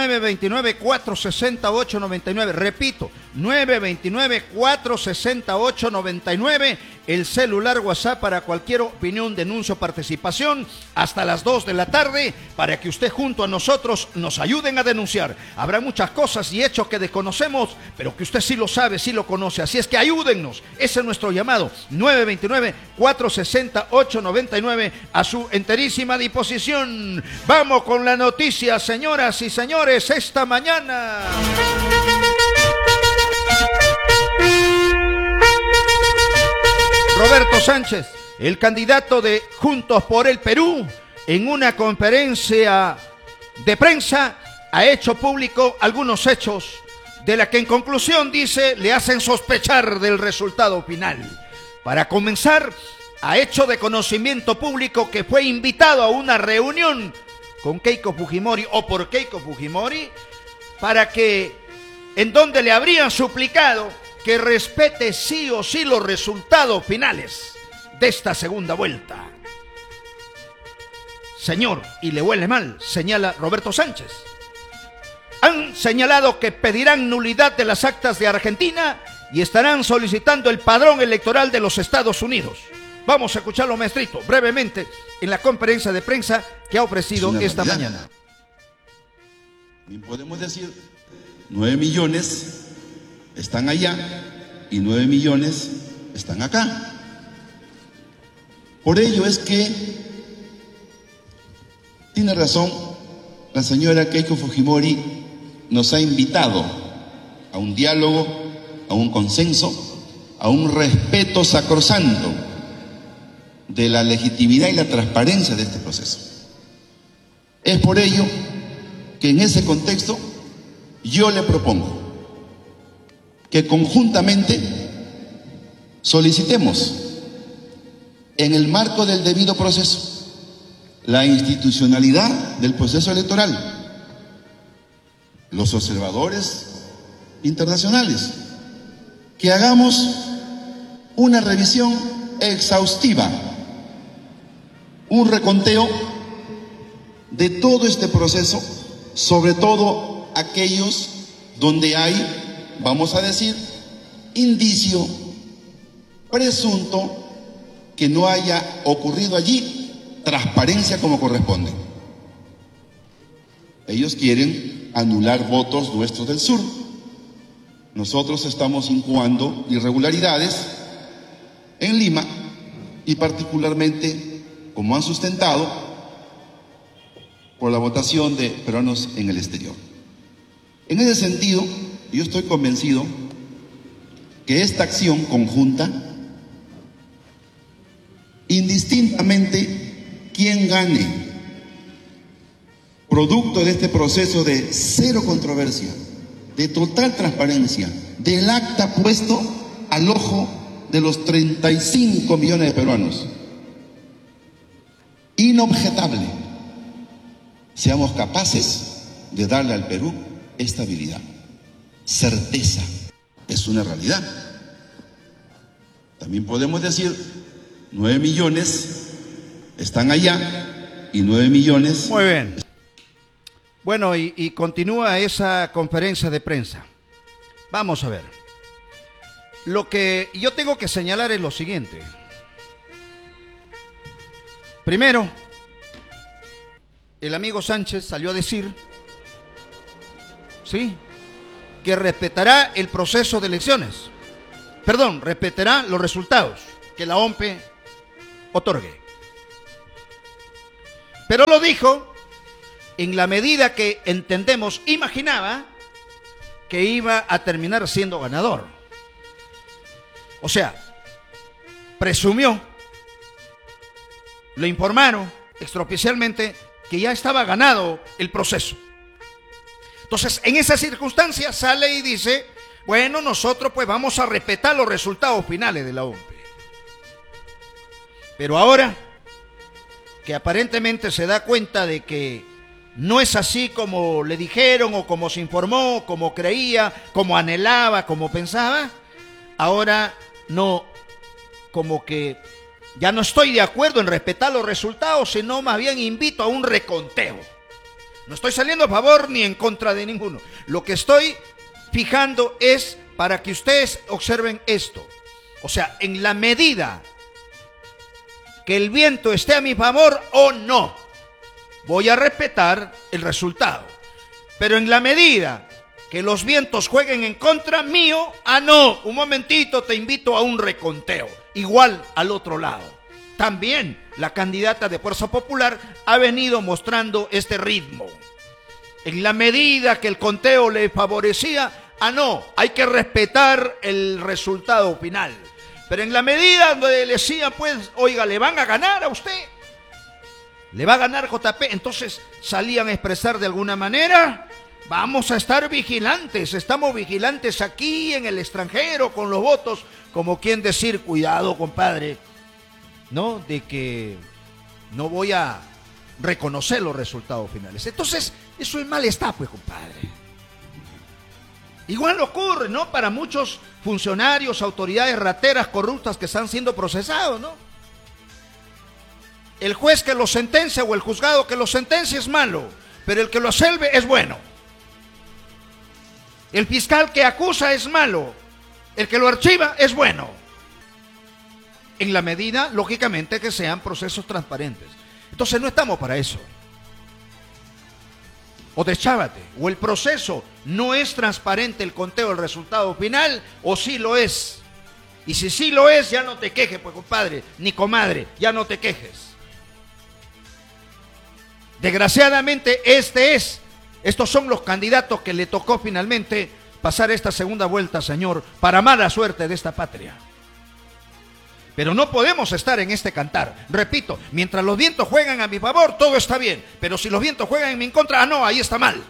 929-468-99. Repito, 929-468-99. El celular WhatsApp para cualquier opinión, denuncio, participación, hasta las 2 de la tarde, para que usted junto a nosotros nos ayuden a denunciar. Habrá muchas cosas y hechos que desconocemos, pero que usted sí lo sabe, sí lo conoce. Así es que ayúdennos. Ese es nuestro llamado. 929-468-99 a su enterísima disposición. Vamos con la noticia, señoras y señores, esta mañana. Roberto Sánchez, el candidato de Juntos por el Perú, en una conferencia de prensa ha hecho público algunos hechos de la que en conclusión dice le hacen sospechar del resultado final. Para comenzar, ha hecho de conocimiento público que fue invitado a una reunión con Keiko Fujimori o por Keiko Fujimori, en donde le habrían suplicado que respete sí o sí los resultados finales de esta segunda vuelta. Señor, y le huele mal, señala Roberto Sánchez. Han señalado que pedirán nulidad de las actas de Argentina y estarán solicitando el padrón electoral de los Estados Unidos. Vamos a escucharlo, maestrito, brevemente, en la conferencia de prensa que ha ofrecido esta mañana. Bien podemos decir, 9 millones están allá y 9 millones están acá. Por ello es que tiene razón la señora Keiko Fujimori, nos ha invitado a un diálogo, a un consenso, a un respeto sacrosanto de la legitimidad y la transparencia de este proceso. Es por ello que en ese contexto yo le propongo que conjuntamente solicitemos, en el marco del debido proceso, la institucionalidad del proceso electoral, los observadores internacionales, que hagamos una revisión exhaustiva, un reconteo de todo este proceso, sobre todo aquellos donde hay, vamos a decir, indicio presunto que no haya ocurrido allí transparencia como corresponde. Ellos quieren anular votos nuestros del sur. Nosotros estamos incoando irregularidades en Lima y particularmente, como han sustentado, por la votación de peruanos en el exterior. En ese sentido, yo estoy convencido que esta acción conjunta, indistintamente quién gane, producto de este proceso de cero controversia, de total transparencia, del acta puesto al ojo de los 35 millones de peruanos, inobjetable, seamos capaces de darle al Perú estabilidad, certeza. Es una realidad. También podemos decir, 9 millones están allá y 9 millones... Muy bien. Bueno, y continúa esa conferencia de prensa. Vamos a ver. Lo que yo tengo que señalar es lo siguiente. Primero, el amigo Sánchez salió a decir, ¿sí?, que respetará el proceso de elecciones. Perdón, respetará los resultados que la OMPE otorgue. Pero lo dijo en la medida que entendemos, imaginaba que iba a terminar siendo ganador. O sea, presumió, lo informaron extraoficialmente que ya estaba ganado el proceso. Entonces, en esa circunstancia sale y dice, bueno, nosotros pues vamos a respetar los resultados finales de la OMPE. Pero ahora que aparentemente se da cuenta de que no es así como le dijeron o como se informó, como creía, como anhelaba, como pensaba, ahora no, como que ya no estoy de acuerdo en respetar los resultados, sino más bien invito a un reconteo. No estoy saliendo a favor ni en contra de ninguno. Lo que estoy fijando es para que ustedes observen esto. O sea, en la medida que el viento esté a mi favor o no, voy a respetar el resultado. Pero en la medida que los vientos jueguen en contra mío, no, un momentito, te invito a un reconteo. Igual al otro lado. También la candidata de Fuerza Popular ha venido mostrando este ritmo. En la medida que el conteo le favorecía, no, hay que respetar el resultado final. Pero en la medida donde le decía, pues, oiga, le van a ganar a usted, le va a ganar JP, entonces salían a expresar de alguna manera, vamos a estar vigilantes, estamos vigilantes aquí en el extranjero con los votos, como quien decir, cuidado, compadre, ¿no? De que no voy a reconocer los resultados finales. Entonces, eso es malestar, pues, compadre. Igual ocurre, ¿no? Para muchos funcionarios, autoridades rateras, corruptas que están siendo procesados, ¿no? El juez que lo sentencia o el juzgado que lo sentencia es malo, pero el que lo absolve es bueno. El fiscal que acusa es malo, el que lo archiva es bueno. En la medida, lógicamente, que sean procesos transparentes. Entonces no estamos para eso. O deschávate, o el proceso no es transparente, el conteo del resultado final, o sí lo es. Y si sí lo es, ya no te quejes, pues, compadre, ni comadre, ya no te quejes. Desgraciadamente, estos son los candidatos que le tocó finalmente pasar esta segunda vuelta, señor, para mala suerte de esta patria. Pero no podemos estar en este cantar. Repito, mientras los vientos juegan a mi favor, todo está bien. Pero si los vientos juegan en mi contra, no, ahí está mal.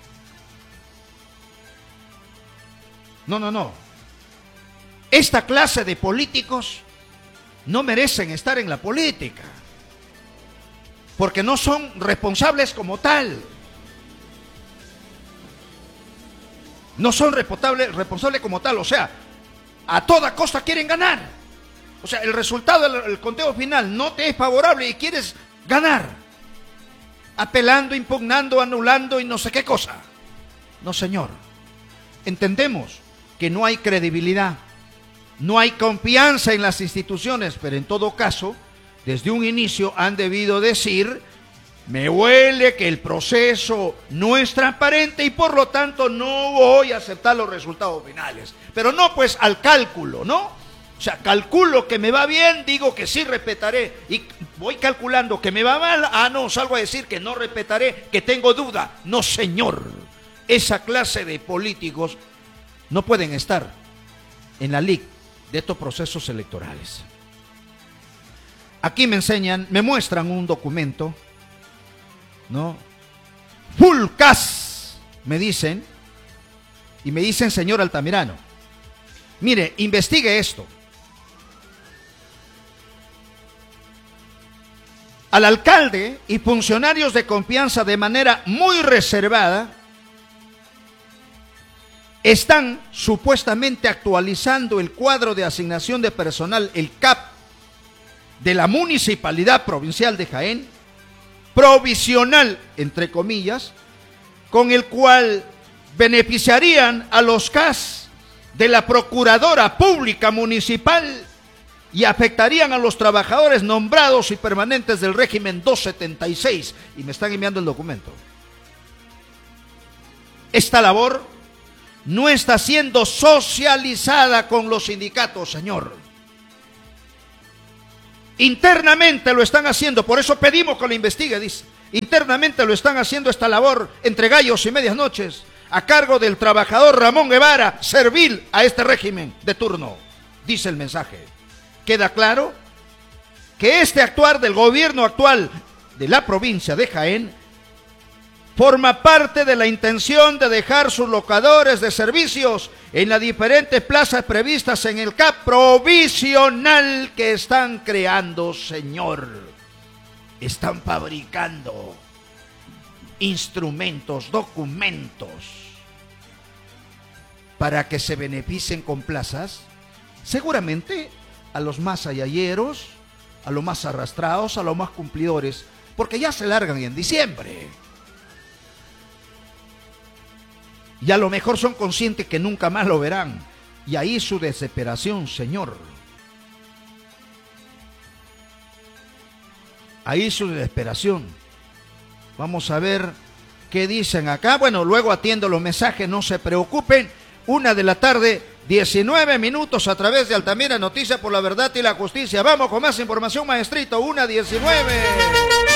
No. Esta clase de políticos no merecen estar en la política. Porque no son responsables como tal. No son responsables como tal. O sea, a toda costa quieren ganar. O sea, el resultado del conteo final no te es favorable y quieres ganar. Apelando, impugnando, anulando y no sé qué cosa. No, señor. Entendemos que no hay credibilidad, no hay confianza en las instituciones, pero en todo caso, desde un inicio han debido decir, me huele que el proceso no es transparente y por lo tanto no voy a aceptar los resultados finales. Pero no pues al cálculo, ¿no? O sea, calculo que me va bien, digo que sí respetaré, y voy calculando que me va mal, no, salgo a decir que no respetaré, que tengo duda. No, señor, esa clase de políticos no pueden estar en la LIC de estos procesos electorales. Aquí me muestran un documento, ¿no? Full CAS, me dicen, y me dicen, señor Altamirano, mire, investigue esto. Al alcalde y funcionarios de confianza de manera muy reservada están supuestamente actualizando el cuadro de asignación de personal, el CAP, de la Municipalidad Provincial de Jaén, provisional, entre comillas, con el cual beneficiarían a los CAS de la Procuradora Pública Municipal y afectarían a los trabajadores nombrados y permanentes del régimen 276. Y me están enviando el documento. Esta labor no está siendo socializada con los sindicatos, señor. Internamente lo están haciendo, por eso pedimos que lo investigue, dice. Internamente lo están haciendo esta labor entre gallos y medias noches, a cargo del trabajador Ramón Guevara, servil a este régimen de turno, dice el mensaje. Queda claro que este actuar del gobierno actual de la provincia de Jaén forma parte de la intención de dejar sus locadores de servicios en las diferentes plazas previstas en el CAP provisional que están creando, señor. Están fabricando instrumentos, documentos para que se beneficien con plazas, seguramente a los más ayalleros, a los más arrastrados, a los más cumplidores, porque ya se largan en diciembre. Y a lo mejor son conscientes que nunca más lo verán. Y ahí su desesperación, Señor. Ahí su desesperación. Vamos a ver qué dicen acá. Bueno, luego atiendo los mensajes, no se preocupen. 1 de la tarde, 19 minutos a través de Altamira Noticias por la Verdad y la Justicia. Vamos con más información, maestrito. 1:19.